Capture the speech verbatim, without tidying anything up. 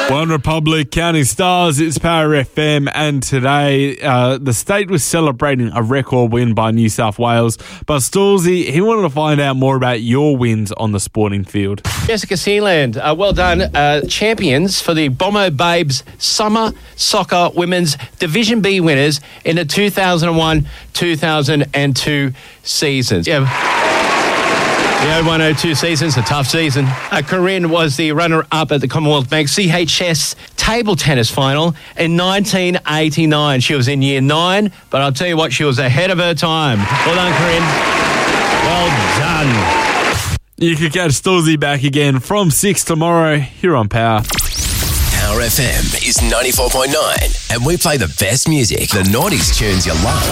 One Republic, Counting Stars, it's Power F M, and today uh, the state was celebrating a record win by New South Wales. But Stallsy, he wanted to find out more about your wins on the sporting field. Jessica Sealand, uh, well done. Uh, champions for the Bomber Babes Summer Soccer Women's Division B winners in the two thousand one two thousand two seasons. Yeah. The oh one oh two season's a tough season. Uh, Corinne was the runner-up at the Commonwealth Bank C H S table tennis final in nineteen eighty-nine. She was in year nine, but I'll tell you what, she was ahead of her time. Well done, Corinne. Well done. You can catch Stallsy back again from six tomorrow here on Power. Power F M is ninety-four point nine, and we play the best music, the nineties tunes you love.